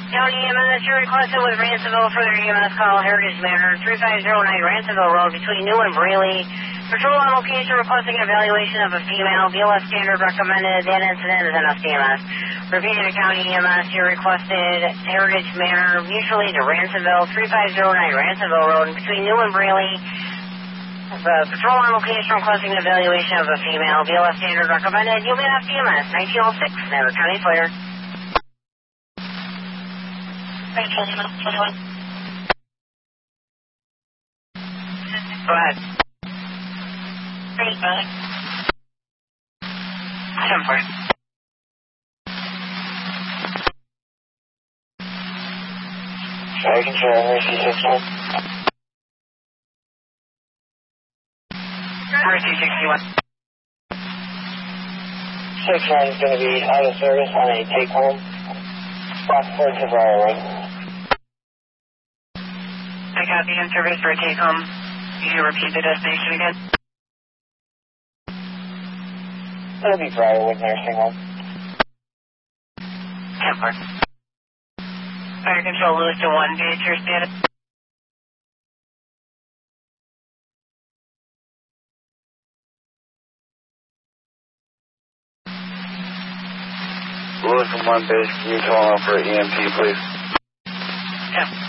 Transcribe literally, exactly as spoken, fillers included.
County E M S, you're requested with Ransomville for their E M S call, Heritage Manor, three five zero nine Ransomville Road between New and Braley. Patrol on location requesting an evaluation of a female. B L S standard recommended. That incident is an F D M S. Repeating to County E M S, you're requested Heritage Manor, mutually to Ransomville, three five zero nine Ransomville Road between New and Braley. The patrol on location requesting an evaluation of a female. B L S standard recommended. You'll be an F D M S, nineteen oh six, Never County Fire. Go ahead. ten four. Fire control, Mercy sixty-one. Mercy sixty-one. sixty-one is going to be out of service on a take home. Rockford to Briarwood. I got the in service for a take home. Can you repeat the destination again? It'll be Briarwood Nursing Home. ten four. Fire control, Lewis to one, gauge your status. Lewis to one, base, can you call out for E M T, please? Yeah.